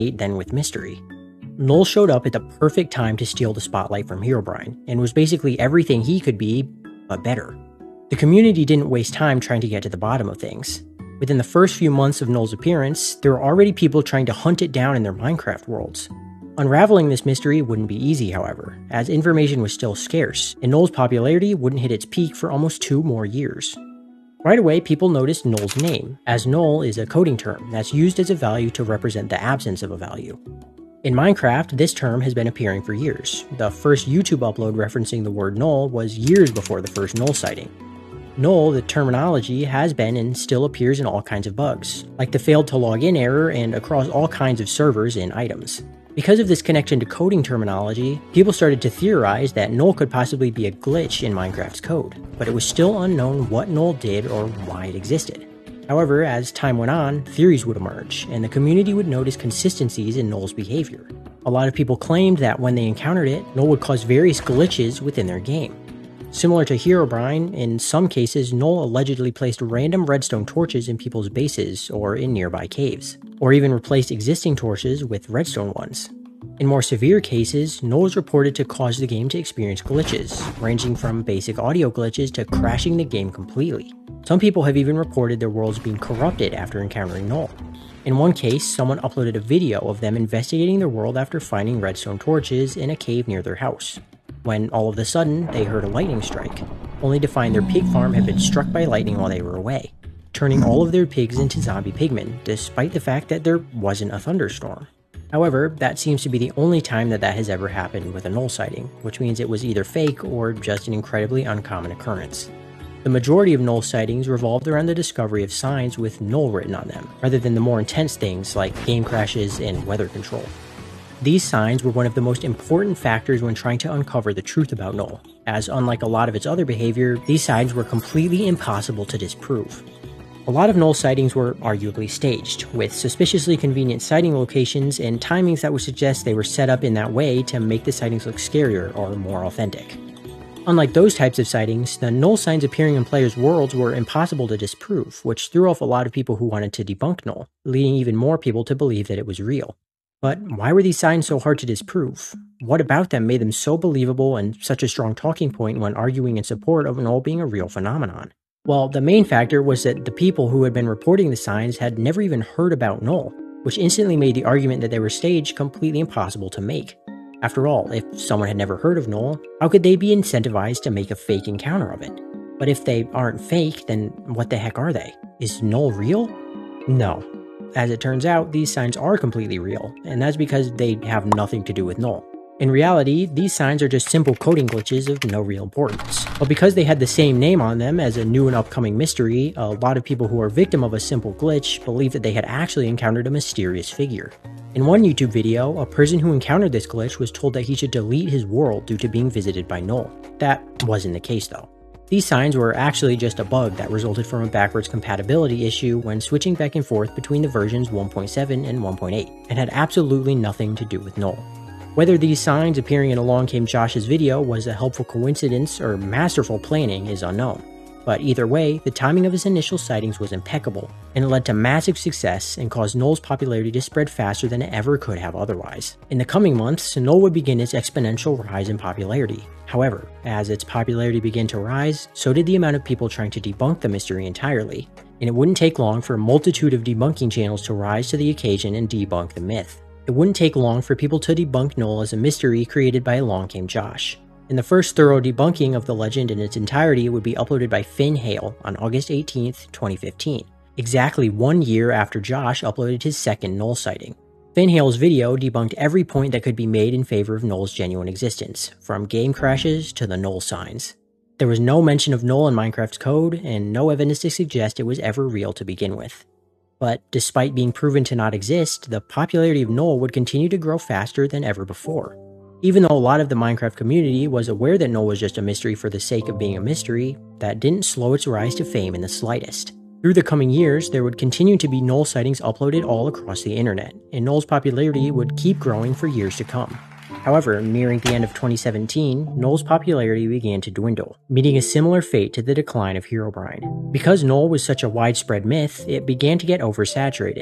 than with mystery. Null showed up at the perfect time to steal the spotlight from Herobrine, and was basically everything he could be, but better. The community didn't waste time trying to get to the bottom of things. Within the first few months of Null's appearance, there were already people trying to hunt it down in their Minecraft worlds. Unraveling this mystery wouldn't be easy, however, as information was still scarce, and Null's popularity wouldn't hit its peak for almost 2 more years. Right away, people noticed Null's name, as Null is a coding term that's used as a value to represent the absence of a value. In Minecraft, this term has been appearing for years. The first YouTube upload referencing the word null was years before the first null sighting. Null, the terminology, has been and still appears in all kinds of bugs, like the failed to log in error and across all kinds of servers in items. Because of this connection to coding terminology, people started to theorize that null could possibly be a glitch in Minecraft's code, but it was still unknown what null did or why it existed. However, as time went on, theories would emerge, and the community would notice consistencies in null's behavior. A lot of people claimed that when they encountered it, null would cause various glitches within their game. Similar to Herobrine, in some cases, null allegedly placed random redstone torches in people's bases or in nearby caves, or even replaced existing torches with redstone ones. In more severe cases, null is reported to cause the game to experience glitches, ranging from basic audio glitches to crashing the game completely. Some people have even reported their worlds being corrupted after encountering null. In one case, someone uploaded a video of them investigating their world after finding redstone torches in a cave near their house, when all of a sudden they heard a lightning strike, only to find their pig farm had been struck by lightning while they were away, turning all of their pigs into zombie pigmen, despite the fact that there wasn't a thunderstorm. However, that seems to be the only time that has ever happened with a null sighting, which means it was either fake or just an incredibly uncommon occurrence. The majority of null sightings revolved around the discovery of signs with null written on them, rather than the more intense things like game crashes and weather control. These signs were one of the most important factors when trying to uncover the truth about null, as unlike a lot of its other behavior, these signs were completely impossible to disprove. A lot of null sightings were arguably staged, with suspiciously convenient sighting locations and timings that would suggest they were set up in that way to make the sightings look scarier or more authentic. Unlike those types of sightings, the null signs appearing in players' worlds were impossible to disprove, which threw off a lot of people who wanted to debunk null, leading even more people to believe that it was real. But why were these signs so hard to disprove? What about them made them so believable and such a strong talking point when arguing in support of null being a real phenomenon? Well, the main factor was that the people who had been reporting the signs had never even heard about null, which instantly made the argument that they were staged completely impossible to make. After all, if someone had never heard of null, how could they be incentivized to make a fake encounter of it? But if they aren't fake, then what the heck are they? Is null real? No. As it turns out, these signs are completely real, and that's because they have nothing to do with null. In reality, these signs are just simple coding glitches of no real importance. But because they had the same name on them as a new and upcoming mystery, a lot of people who are victim of a simple glitch believe that they had actually encountered a mysterious figure. In one YouTube video, a person who encountered this glitch was told that he should delete his world due to being visited by null. That wasn't the case though. These signs were actually just a bug that resulted from a backwards compatibility issue when switching back and forth between the versions 1.7 and 1.8, and had absolutely nothing to do with null. Whether these signs appearing in Along Came Josh's video was a helpful coincidence or masterful planning is unknown, but either way, the timing of his initial sightings was impeccable, and it led to massive success and caused null's popularity to spread faster than it ever could have otherwise. In the coming months, null would begin its exponential rise in popularity. However, as its popularity began to rise, so did the amount of people trying to debunk the mystery entirely, and it wouldn't take long for a multitude of debunking channels to rise to the occasion and debunk the myth. It wouldn't take long for people to debunk null as a mystery created by Along Came Josh. And the first thorough debunking of the legend in its entirety would be uploaded by Finn Hale on August 18, 2015, exactly 1 year after Josh uploaded his second null sighting. Finn Hale's video debunked every point that could be made in favor of null's genuine existence, from game crashes to the null signs. There was no mention of null in Minecraft's code, and no evidence to suggest it was ever real to begin with. But despite being proven to not exist, the popularity of null would continue to grow faster than ever before. Even though a lot of the Minecraft community was aware that null was just a mystery for the sake of being a mystery, that didn't slow its rise to fame in the slightest. Through the coming years, there would continue to be null sightings uploaded all across the internet, and null's popularity would keep growing for years to come. However, nearing the end of 2017, null's popularity began to dwindle, meeting a similar fate to the decline of Herobrine. Because null was such a widespread myth, it began to get oversaturated.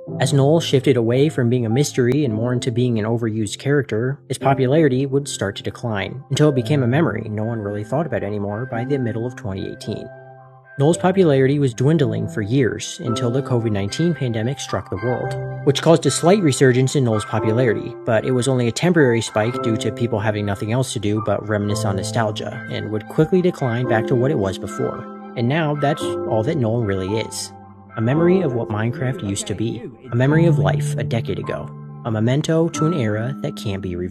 As Noel shifted away from being a mystery and more into being an overused character, his popularity would start to decline, until it became a memory no one really thought about anymore by the middle of 2018. Noel's popularity was dwindling for years until the COVID-19 pandemic struck the world, which caused a slight resurgence in Noel's popularity, but it was only a temporary spike due to people having nothing else to do but reminisce on nostalgia, and would quickly decline back to what it was before. And now that's all that Noel really is. A memory of what Minecraft used to be. A memory of life a decade ago. A memento to an era that can't be revisited.